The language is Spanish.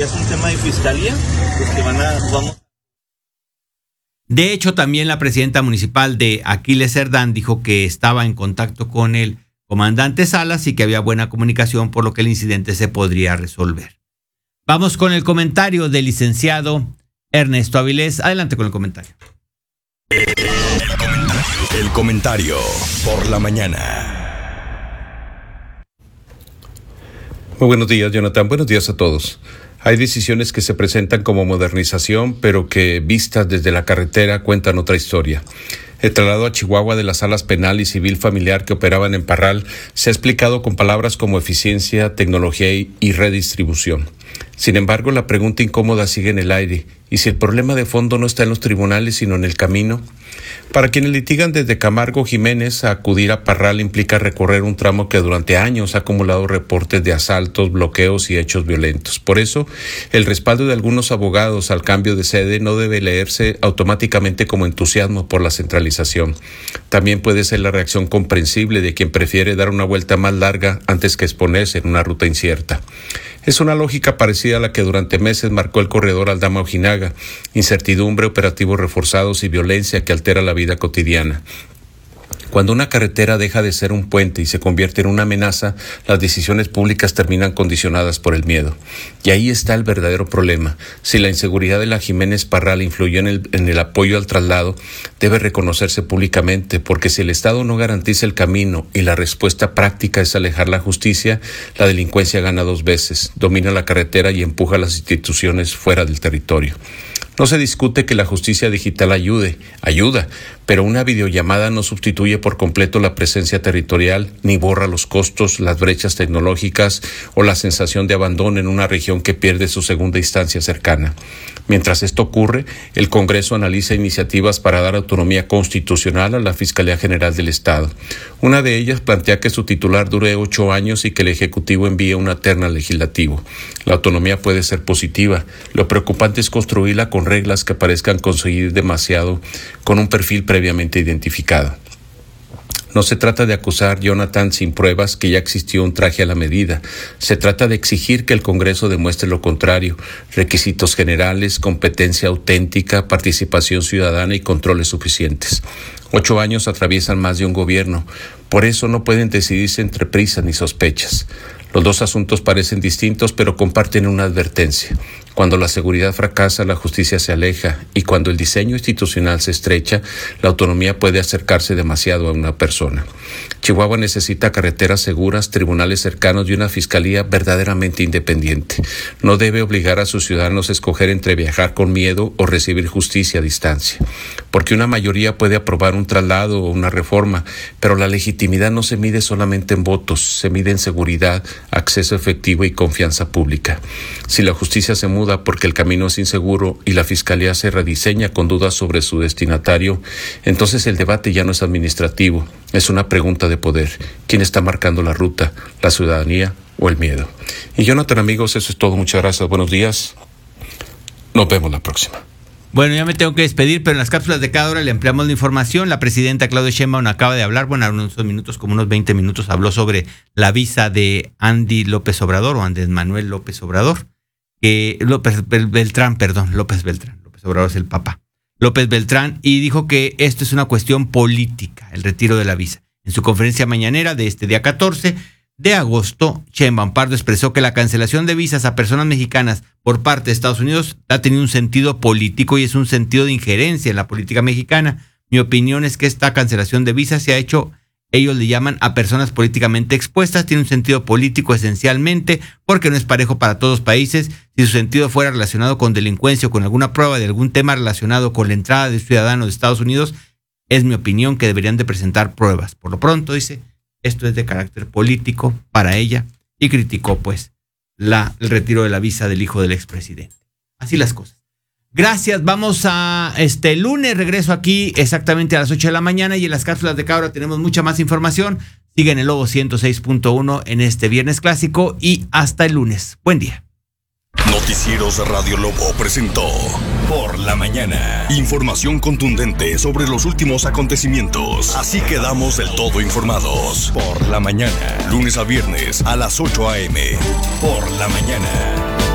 es un tema de fiscalía, pues que vamos. De hecho, también la presidenta municipal de Aquiles Cerdán dijo que estaba en contacto con el comandante Salas y que había buena comunicación, por lo que el incidente se podría resolver. Vamos con el comentario del licenciado Ernesto Avilés. Adelante con el comentario. El comentario por la mañana. Muy buenos días, Jonathan. Buenos días a todos. Hay decisiones que se presentan como modernización, pero que vistas desde la carretera cuentan otra historia. El traslado a Chihuahua de las salas penal y civil familiar que operaban en Parral se ha explicado con palabras como eficiencia, tecnología y redistribución. Sin embargo, la pregunta incómoda sigue en el aire. ¿Y si el problema de fondo no está en los tribunales, sino en el camino? Para quienes litigan desde Camargo Jiménez, acudir a Parral implica recorrer un tramo que durante años ha acumulado reportes de asaltos, bloqueos y hechos violentos. Por eso, el respaldo de algunos abogados al cambio de sede no debe leerse automáticamente como entusiasmo por la centralización. También puede ser la reacción comprensible de quien prefiere dar una vuelta más larga antes que exponerse en una ruta incierta. Es una lógica parecida a la que durante meses marcó el corredor Aldama-Ojinaga: incertidumbre, operativos reforzados y violencia que altera la vida cotidiana. Cuando una carretera deja de ser un puente y se convierte en una amenaza, las decisiones públicas terminan condicionadas por el miedo. Y ahí está el verdadero problema. Si la inseguridad de la Jiménez Parral influyó en el apoyo al traslado, debe reconocerse públicamente, porque si el Estado no garantiza el camino y la respuesta práctica es alejar la justicia, la delincuencia gana dos veces, domina la carretera y empuja a las instituciones fuera del territorio. No se discute que la justicia digital ayuda, pero una videollamada no sustituye por completo la presencia territorial, ni borra los costos, las brechas tecnológicas o la sensación de abandono en una región que pierde su segunda instancia cercana. Mientras esto ocurre, el Congreso analiza iniciativas para dar autonomía constitucional a la Fiscalía General del Estado. Una de ellas plantea que su titular dure 8 años y que el Ejecutivo envíe una terna al Legislativo. La autonomía puede ser positiva. Lo preocupante es construirla con reglas que parezcan conseguir demasiado con un perfil previamente identificado. No se trata de acusar, Jonathan, sin pruebas que ya existió un traje a la medida. Se trata de exigir que el Congreso demuestre lo contrario: requisitos generales, competencia auténtica, participación ciudadana y controles suficientes. 8 años atraviesan más de un gobierno. Por eso no pueden decidirse entre prisas ni sospechas. Los dos asuntos parecen distintos, pero comparten una advertencia. Cuando la seguridad fracasa, la justicia se aleja, y cuando el diseño institucional se estrecha, la autonomía puede acercarse demasiado a una persona. Chihuahua necesita carreteras seguras, tribunales cercanos y una fiscalía verdaderamente independiente. No debe obligar a sus ciudadanos a escoger entre viajar con miedo o recibir justicia a distancia. Porque una mayoría puede aprobar un traslado o una reforma, pero la legitimidad no se mide solamente en votos, se mide en seguridad, acceso efectivo y confianza pública. Si la justicia se muda porque el camino es inseguro y la fiscalía se rediseña con dudas sobre su destinatario, entonces el debate ya no es administrativo, es una pregunta de poder. ¿Quién está marcando la ruta? ¿La ciudadanía o el miedo? Y Jonathan, amigos, eso es todo. Muchas gracias. Buenos días. Nos vemos la próxima. Bueno, ya me tengo que despedir, pero en las cápsulas de cada hora le ampliamos la información. La presidenta Claudia Sheinbaum acaba de hablar, bueno, unos minutos, como unos 20 minutos, habló sobre la visa de Andy López Obrador, o Andrés Manuel López Obrador. López Beltrán, López Obrador es el papá. López Beltrán, y dijo que esto es una cuestión política, el retiro de la visa. En su conferencia mañanera de este día 14 de agosto, Sheinbaum Pardo expresó que la cancelación de visas a personas mexicanas por parte de Estados Unidos ha tenido un sentido político y es un sentido de injerencia en la política mexicana. Mi opinión es que esta cancelación de visas se ha hecho, ellos le llaman a personas políticamente expuestas, tiene un sentido político esencialmente porque no es parejo para todos los países. Si su sentido fuera relacionado con delincuencia o con alguna prueba de algún tema relacionado con la entrada de ciudadanos de Estados Unidos, es mi opinión que deberían de presentar pruebas. Por lo pronto, dice, esto es de carácter político para ella, y criticó pues el retiro de la visa del hijo del expresidente. Así las cosas. Gracias, vamos a lunes, regreso aquí exactamente a las 8 de la mañana y en las cápsulas de cada hora tenemos mucha más información. Sigan el Lobo 106.1 en este viernes clásico y hasta el lunes. Buen día. Noticieros Radio Lobo presentó Por la Mañana. Información contundente sobre los últimos acontecimientos. Así quedamos del todo informados. Por la Mañana. Lunes a viernes a las 8 a.m. Por la Mañana.